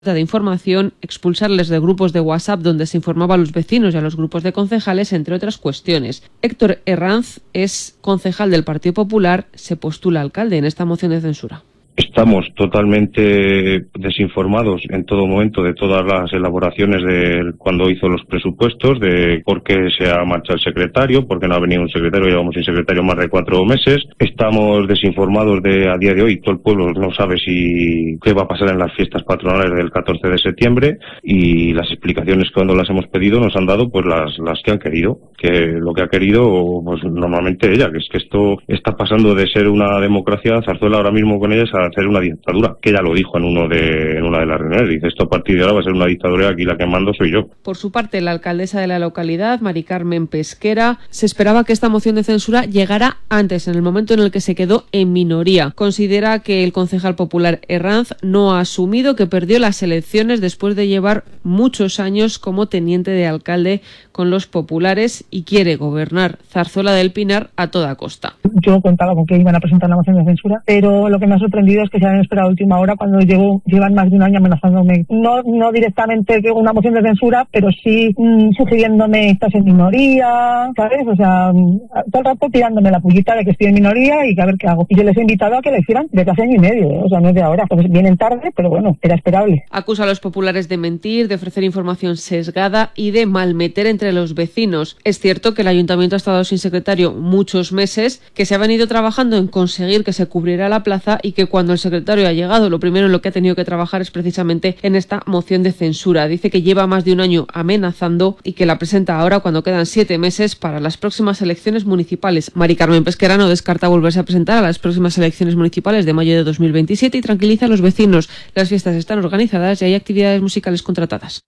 de información, expulsarles de grupos de WhatsApp donde se informaba a los vecinos y a los grupos de concejales, entre otras cuestiones. Héctor Herranz es concejal del Partido Popular, se postula alcalde en esta moción de censura. Estamos totalmente desinformados en todo momento de todas las elaboraciones de cuando hizo los presupuestos, de por qué se ha marchado el secretario, por qué no ha venido un secretario, llevamos sin secretario más de 4 meses. Estamos desinformados a día de hoy, todo el pueblo no sabe qué va a pasar en las fiestas patronales del 14 de septiembre y las explicaciones cuando las hemos pedido nos han dado pues las que han querido, que lo que ha querido pues normalmente ella, que es que esto está pasando de ser una democracia, Zarzuela ahora mismo con ellas, a hacer una dictadura, que ella lo dijo en una de las reuniones, dice esto a partir de ahora va a ser una dictadura, aquí la que mando soy yo. Por su parte, la alcaldesa de la localidad, Mari Carmen Pesquera, se esperaba que esta moción de censura llegara antes, en el momento en el que se quedó en minoría. Considera que el concejal popular Herranz no ha asumido que perdió las elecciones después de llevar muchos años como teniente de alcalde con los populares y quiere gobernar Zarzuela del Pinar a toda costa. Yo contaba con que iban a presentar la moción de censura, pero lo que me ha sorprendido es que se han esperado a última hora cuando llevan más de un año amenazándome. No directamente una moción de censura, pero sí sugiriéndome estás en minoría, ¿sabes? O sea, todo el rato tirándome la pullita de que estoy en minoría y que a ver qué hago. Y yo les he invitado a que la hicieran desde hace año y medio, o sea, no es de ahora. Pues vienen tarde, pero bueno, era esperable. Acusa a los populares de mentir, de ofrecer información sesgada y de malmeter entre los vecinos. Es cierto que el ayuntamiento ha estado sin secretario muchos meses, que se ha venido trabajando en conseguir que se cubriera la plaza y que cuando el secretario ha llegado, lo primero en lo que ha tenido que trabajar es precisamente en esta moción de censura. Dice que lleva más de un año amenazando y que la presenta ahora cuando quedan 7 meses para las próximas elecciones municipales. Mari Carmen Pesquera no descarta volverse a presentar a las próximas elecciones municipales de mayo de 2027 y tranquiliza a los vecinos. Las fiestas están organizadas y hay actividades musicales contratadas.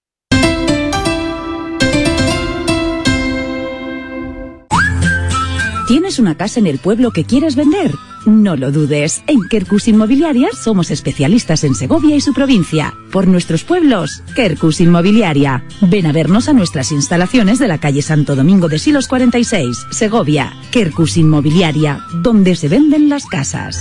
¿Tienes una casa en el pueblo que quieres vender? No lo dudes, en Quercus Inmobiliaria somos especialistas en Segovia y su provincia. Por nuestros pueblos, Quercus Inmobiliaria. Ven a vernos a nuestras instalaciones de la calle Santo Domingo de Silos 46, Segovia. Quercus Inmobiliaria, donde se venden las casas.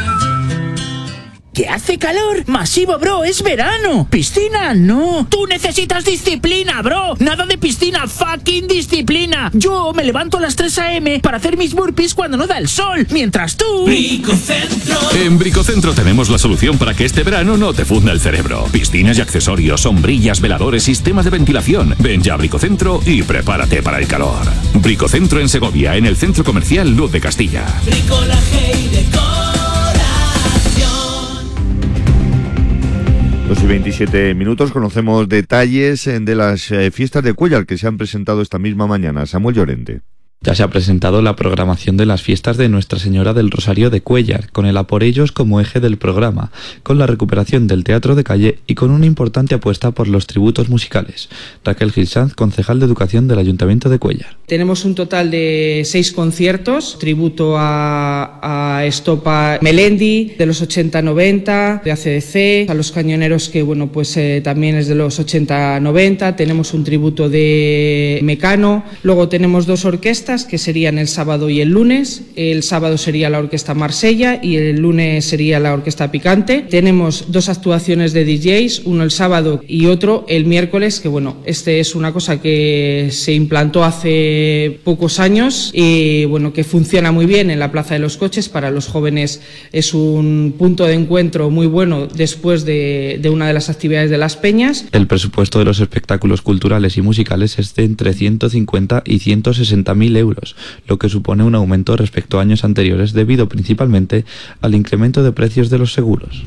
¿Que hace calor? ¡Masivo, bro! ¡Es verano! ¡Piscina! ¡No! ¡Tú necesitas disciplina, bro! ¡Nada de piscina! ¡Fucking disciplina! Yo me levanto a las 3 a.m. para hacer mis burpees cuando no da el sol, mientras tú... Bricocentro. En Bricocentro tenemos la solución para que este verano no te funda el cerebro. Piscinas y accesorios, sombrillas, veladores, sistemas de ventilación. Ven ya a Bricocentro y prepárate para el calor. Bricocentro en Segovia, en el Centro Comercial Luz de Castilla. Bricolaje y decoración. 2:27, conocemos detalles de las fiestas de Cuéllar que se han presentado esta misma mañana. Samuel Llorente. Ya se ha presentado la programación de las fiestas de Nuestra Señora del Rosario de Cuéllar, con el A por ellos como eje del programa, con la recuperación del teatro de calle y con una importante apuesta por los tributos musicales. Raquel Gil Sanz, concejal de Educación del Ayuntamiento de Cuéllar. Tenemos un total de 6 conciertos, tributo a Estopa Melendi, de los 80-90, de ACDC, a los cañoneros que también es de los 80-90, tenemos un tributo de Mecano, luego tenemos 2 orquestas que serían el sábado y el lunes. El sábado sería la Orquesta Marsella y el lunes sería la Orquesta Picante. Tenemos 2 actuaciones de DJs, uno el sábado y otro el miércoles, que este es una cosa que se implantó hace pocos años y que funciona muy bien en la Plaza de los Coches. Para los jóvenes es un punto de encuentro muy bueno después de una de las actividades de las peñas. El presupuesto de los espectáculos culturales y musicales es de entre 150 y 160.000 euros, lo que supone un aumento respecto a años anteriores debido principalmente al incremento de precios de los seguros.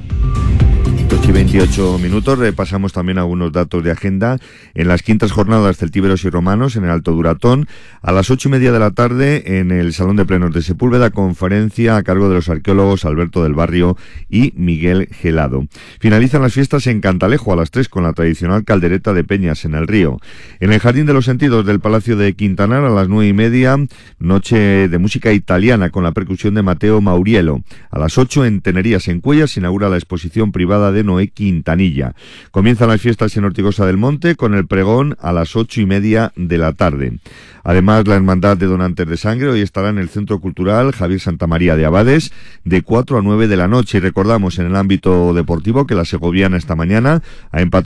2:28, repasamos también algunos datos de agenda. En las quintas jornadas celtíberos y romanos en el Alto Duratón, a las 8:30 de la tarde en el Salón de Plenos de Sepúlveda, conferencia a cargo de los arqueólogos Alberto del Barrio y Miguel Gelado. Finalizan las fiestas en Cantalejo a las 3 con la tradicional caldereta de Peñas en el río. En el Jardín de los Sentidos del Palacio de Quintanar a las 9:30, noche de música italiana con la percusión de Mateo Mauriello. A las 8 en Tenerías en Cuéllar se inaugura la exposición privada de Noé Noé Quintanilla. Comienzan las fiestas en Ortigosa del Monte con el pregón a las 8:30 de la tarde. Además, la Hermandad de Donantes de Sangre hoy estará en el Centro Cultural Javier Santamaría de Abades de 4 a 9 de la noche. Y recordamos en el ámbito deportivo que la segoviana esta mañana ha empatado